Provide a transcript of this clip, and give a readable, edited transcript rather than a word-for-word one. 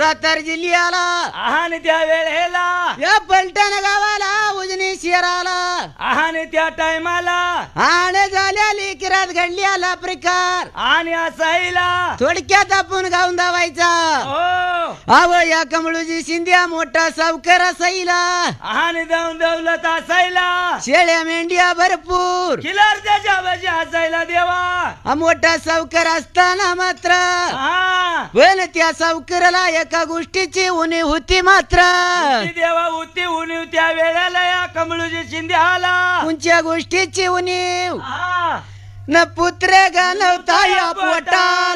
सातारा जिल्ह्याला आणि त्या वेळेला या पलटण गावाला उजनी शिराला आणि त्या टायमाला आणि झाल्या लेकरात घडल्याला प्रकार आणि असायला थोडक्यात आपण गाऊन दावायचा हो अव या कमळूजी शिंद्या मोठा सावकार असायला आणि जाऊन दौलत असायला शेळ्या मेंढ्या भरपूर खिलार त्याच्या बाजी असायला देवा हा मोठा सावकार असताना मात्र हा पण त्या सावकाराला एका गोष्टीची उणीव होती मात्र ती देवा होती उणीव त्या वेळेला या कमळूजी शिंदे आला कोणत्या गोष्टीची उणीव हा न पुत्र गणवता या पोटा